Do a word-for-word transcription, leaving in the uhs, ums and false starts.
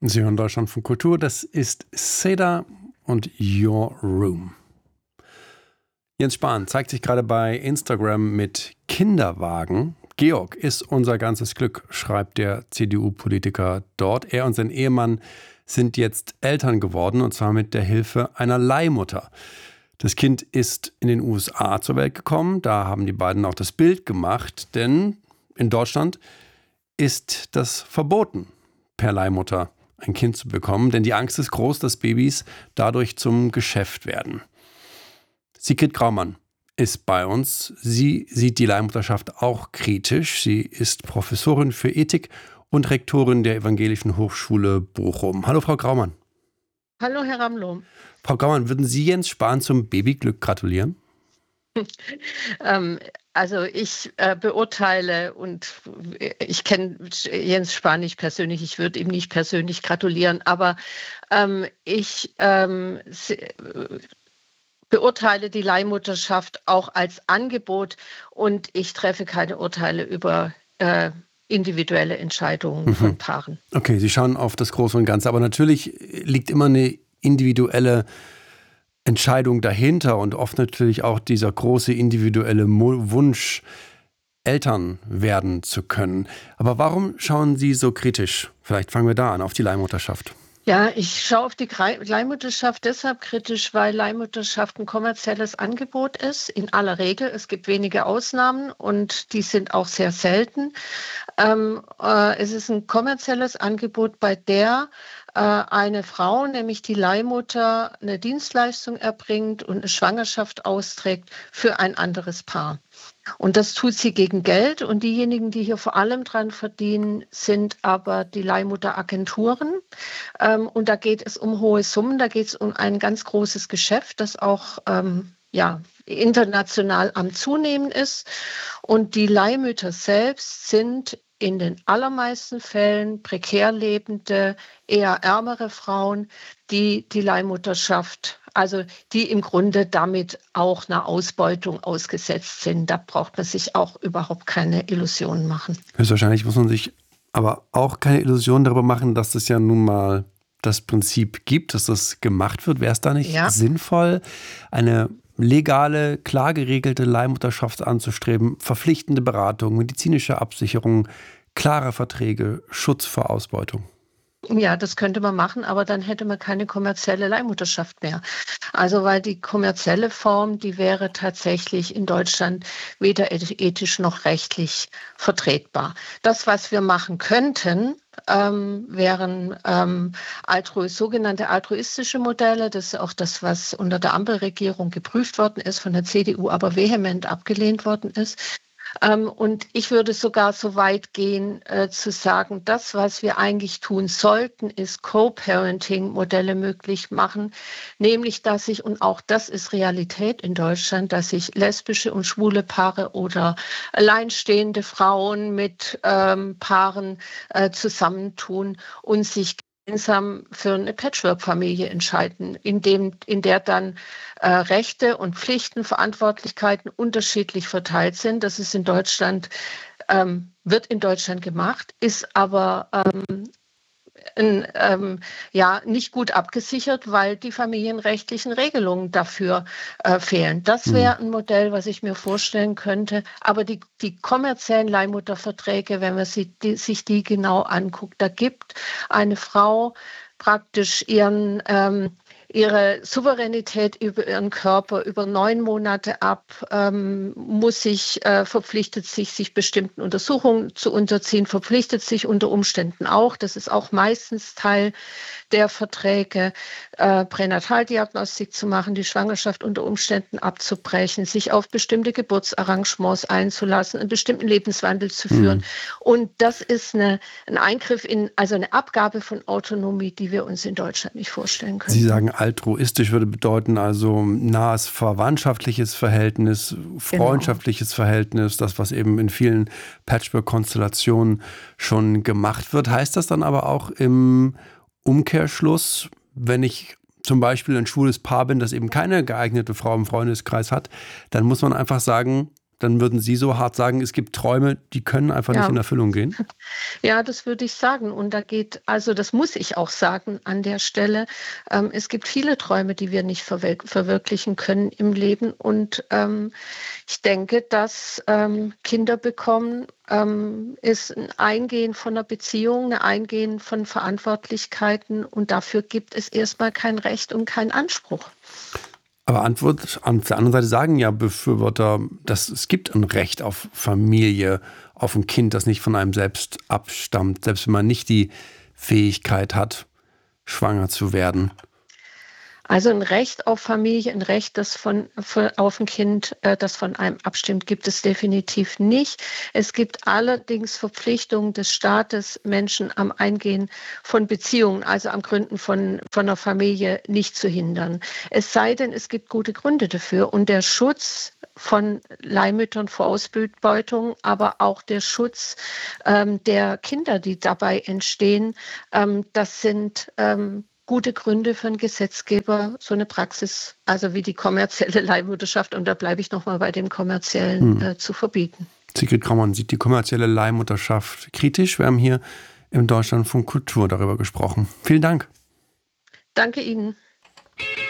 Sie hören Deutschland von Kultur. Das ist Seda und Your Room. Jens Spahn zeigt sich gerade bei Instagram mit Kinderwagen. Georg ist unser ganzes Glück, schreibt der C D U-Politiker dort. Er und sein Ehemann sind jetzt Eltern geworden, und zwar mit der Hilfe einer Leihmutter. Das Kind ist in den U S A zur Welt gekommen. Da haben die beiden auch das Bild gemacht, denn in Deutschland ist das verboten, per Leihmutter ein Kind zu bekommen, denn die Angst ist groß, dass Babys dadurch zum Geschäft werden. Sigrid Graumann ist bei uns. Sie sieht die Leihmutterschaft auch kritisch. Sie ist Professorin für Ethik und Rektorin der Evangelischen Hochschule Bochum. Hallo, Frau Graumann. Hallo, Herr Ramloh. Frau Graumann, würden Sie Jens Spahn zum Babyglück gratulieren? ähm, also ich äh, beurteile und ich kenne Jens Spahn nicht persönlich, ich würde ihm nicht persönlich gratulieren, aber ähm, ich ähm, se- beurteile die Leihmutterschaft auch als Angebot und ich treffe keine Urteile über äh, individuelle Entscheidungen Mhm. von Paaren. Okay, Sie schauen auf das Große und Ganze, aber natürlich liegt immer eine individuelle Entscheidung dahinter und oft natürlich auch dieser große individuelle Mo- Wunsch, Eltern werden zu können. Aber warum schauen Sie so kritisch, vielleicht fangen wir da an, auf die Leihmutterschaft? Ja, ich schaue auf die Grei- Leihmutterschaft deshalb kritisch, weil Leihmutterschaft ein kommerzielles Angebot ist, in aller Regel. Es gibt wenige Ausnahmen und die sind auch sehr selten. Ähm, äh, es ist ein kommerzielles Angebot, bei der äh, eine Frau, nämlich die Leihmutter, eine Dienstleistung erbringt und eine Schwangerschaft austrägt für ein anderes Paar. Und das tut sie gegen Geld. Und diejenigen, die hier vor allem dran verdienen, sind aber die Leihmutteragenturen. Ähm, und da geht es um hohe Summen, da geht es um ein ganz großes Geschäft, das auch ähm, ja, international am Zunehmen ist. Und die Leihmütter selbst sind in den allermeisten Fällen prekär lebende, eher ärmere Frauen, die die Leihmutterschaft, also die im Grunde damit auch einer Ausbeutung ausgesetzt sind. Da braucht man sich auch überhaupt keine Illusionen machen. Höchstwahrscheinlich muss man sich aber auch keine Illusion darüber machen, dass es ja nun mal das Prinzip gibt, dass das gemacht wird. Wäre es da nicht Ja. sinnvoll, eine legale, klar geregelte Leihmutterschaft anzustreben, verpflichtende Beratung, medizinische Absicherung, klare Verträge, Schutz vor Ausbeutung? Ja, das könnte man machen, aber dann hätte man keine kommerzielle Leihmutterschaft mehr. Also weil die kommerzielle Form, die wäre tatsächlich in Deutschland weder eth- ethisch noch rechtlich vertretbar. Das, was wir machen könnten, ähm, wären ähm, altru sogenannte altruistische Modelle. Das ist auch das, was unter der Ampelregierung geprüft worden ist, von der C D U aber vehement abgelehnt worden ist. Ähm, und ich würde sogar so weit gehen, äh, zu sagen, das, was wir eigentlich tun sollten, ist Co-Parenting-Modelle möglich machen. Nämlich, dass sich, und auch das ist Realität in Deutschland, dass sich lesbische und schwule Paare oder alleinstehende Frauen mit ähm, Paaren äh, zusammentun und sich gemeinsam für eine Patchwork-Familie entscheiden, in dem, in der dann äh, Rechte und Pflichten, Verantwortlichkeiten unterschiedlich verteilt sind. Das ist in Deutschland, ähm, wird in Deutschland gemacht, ist aber ähm, in, ähm, ja, nicht gut abgesichert, weil die familienrechtlichen Regelungen dafür äh, fehlen. Das Hm. wäre ein Modell, was ich mir vorstellen könnte. Aber die, die kommerziellen Leihmutterverträge, wenn man sie, die, sich die genau anguckt, da gibt eine Frau praktisch ihren ähm, ihre Souveränität über ihren Körper über neun Monate ab, ähm, muss sich, äh, verpflichtet sich, sich bestimmten Untersuchungen zu unterziehen, verpflichtet sich unter Umständen auch, das ist auch meistens Teil der Verträge, äh, Pränataldiagnostik zu machen, die Schwangerschaft unter Umständen abzubrechen, sich auf bestimmte Geburtsarrangements einzulassen, einen bestimmten Lebenswandel zu führen. Hm. Und das ist eine, ein Eingriff in, also eine Abgabe von Autonomie, die wir uns in Deutschland nicht vorstellen können. Sie sagen, altruistisch würde bedeuten also nahes verwandtschaftliches Verhältnis, freundschaftliches Verhältnis, das, was eben in vielen Patchwork-Konstellationen schon gemacht wird. Heißt das dann aber auch im Umkehrschluss, wenn ich zum Beispiel ein schwules Paar bin, das eben keine geeignete Frau im Freundeskreis hat, dann muss man einfach sagen, dann würden Sie so hart sagen, es gibt Träume, die können einfach nicht Ja. in Erfüllung gehen? Ja, das würde ich sagen. Und da geht, also das muss ich auch sagen an der Stelle. Ähm, es gibt viele Träume, die wir nicht verwir verwirklichen können im Leben. Und ähm, ich denke, dass ähm, Kinder bekommen ähm, ist ein Eingehen von einer Beziehung, ein Eingehen von Verantwortlichkeiten. Und dafür gibt es erstmal kein Recht und keinen Anspruch. Aber Antwort, auf der anderen Seite sagen ja Befürworter, dass es gibt ein Recht auf Familie, auf ein Kind, das nicht von einem selbst abstammt, selbst wenn man nicht die Fähigkeit hat, schwanger zu werden. Also ein Recht auf Familie, ein Recht, das von, von auf ein Kind, äh, das von einem abstimmt, gibt es definitiv nicht. Es gibt allerdings Verpflichtungen des Staates, Menschen am Eingehen von Beziehungen, also am Gründen von, von einer Familie nicht zu hindern. Es sei denn, es gibt gute Gründe dafür. Und der Schutz von Leihmüttern vor Ausbeutung, aber auch der Schutz ähm, der Kinder, die dabei entstehen, ähm, das sind ähm, gute Gründe für einen Gesetzgeber, so eine Praxis, also wie die kommerzielle Leihmutterschaft, und da bleibe ich nochmal bei dem kommerziellen, Hm. äh, zu verbieten. Sigrid Graumann sieht die kommerzielle Leihmutterschaft kritisch. Wir haben hier im Deutschlandfunk Kultur darüber gesprochen. Vielen Dank. Danke Ihnen.